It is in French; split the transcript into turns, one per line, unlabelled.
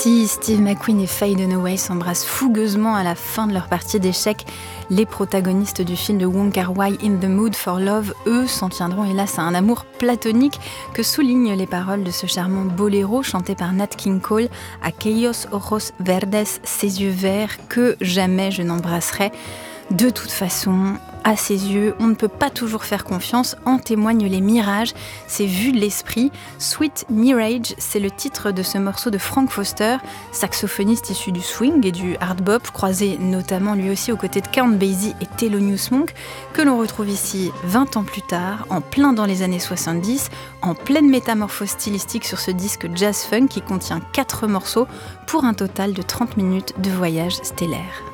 Si Steve McQueen et Faye Dunaway s'embrassent fougueusement à la fin de leur partie d'échecs, les protagonistes du film de Wong Kar-wai In the Mood for Love, eux, s'en tiendront hélas à un amour platonique que soulignent les paroles de ce charmant boléro chanté par Nat King Cole, Aquellos ojos verdes, ces yeux verts que jamais je n'embrasserai. De toute façon, à ses yeux, on ne peut pas toujours faire confiance, en témoignent les mirages, ces vues de l'esprit. Sweet Mirage, c'est le titre de ce morceau de Frank Foster, saxophoniste issu du swing et du hard bop, croisé notamment lui aussi aux côtés de Count Basie et Thelonious Monk, que l'on retrouve ici 20 ans plus tard, en plein dans les années 70, en pleine métamorphose stylistique sur ce disque jazz funk qui contient 4 morceaux pour un total de 30 minutes de voyage stellaire.